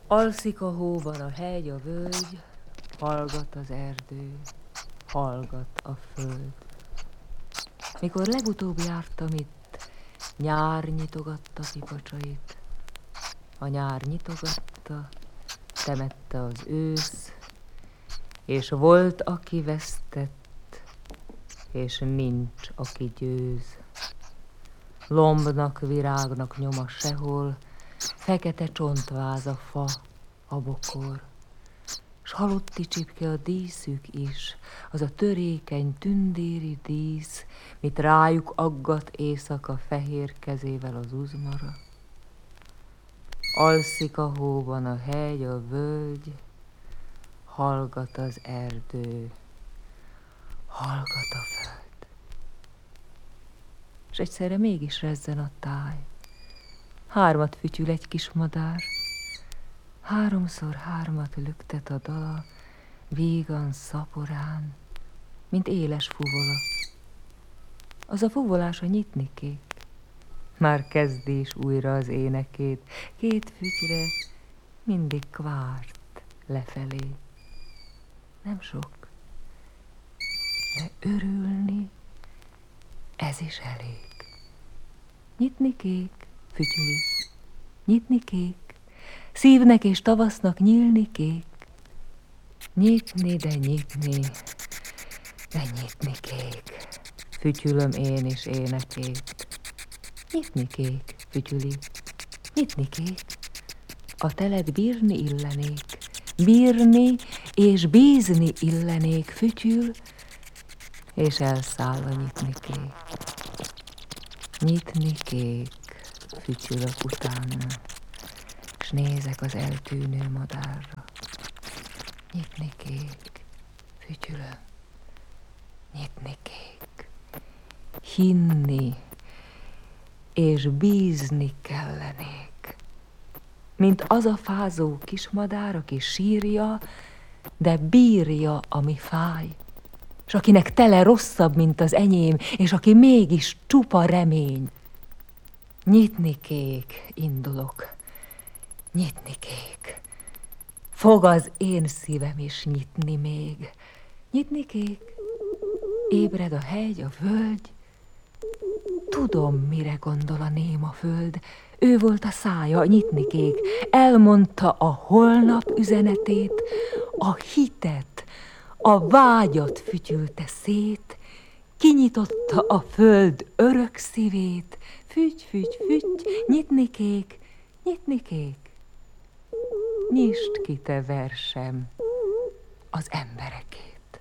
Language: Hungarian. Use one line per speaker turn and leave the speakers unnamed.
Alszik a hóban a hegy, a völgy, hallgat az erdő, hallgat a föld. Mikor legutóbb jártam itt, nyár nyitogatta kipacsait. A nyár nyitogatta, temette az ősz, és volt, aki vesztett, és nincs, aki győz. Lombnak, virágnak nyoma sehol, fekete csontváz a fa, a bokor. S halotti csipke a díszük is, az a törékeny, tündéri dísz, mit rájuk aggat éjszaka fehér kezével az uzmara. Alszik a hóban a hegy, a völgy, hallgat az erdő, hallgat a föld. S egyszerre mégis rezzen a táj. Hármat fütyül egy kis madár, háromszor hármat lüktet a dala, vígan, szaporán, mint éles fuvola. Az a fuvolása nyitni kék, már kezdi is újra az énekét, két fütyre mindig kvárt lefelé. Nem sok, de örülni ez is elég. Nyitni kék, fütyüli, nyitni kék, szívnek és tavasznak nyílni kék. Nyitni, de nyitni, de nyitni kék, fütyülöm én is énekét. Nyitni kék, fütyüli, nyitni kék, a telet bírni illenék, bírni és bízni illenék, fütyül, és elszáll a nyitni kék. Nyitni kék, fütyülök utána, s nézek az eltűnő madárra. Nyitni kék, fütyülöm, nyitni kék. Hinni és bízni kellenék, mint az a fázó kismadár, aki sírja, de bírja, ami fáj, s akinek tele rosszabb, mint az enyém, és aki mégis csupa remény. Nyitni kék, indulok, nyitni kék. Fog az én szívem is nyitni még. Nyitni kék, ébred a hegy, a völgy. Tudom, mire gondol a néma föld. Ő volt a szája, nyitni kék. Elmondta a holnap üzenetét, a hitet, a vágyat fütyülte szét, kinyitotta a föld örök szívét. Füty, füty, füty, nyitni kék, nyitni kék. Nyisd ki te versem az emberekét.